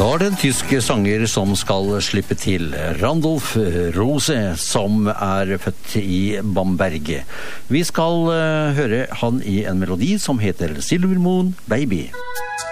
Da er det en tysk sanger som skal slippe til, Randolph Rose, som er født i Bamberg. Vi skal høre han i en melodi som heter Silver Moon Baby.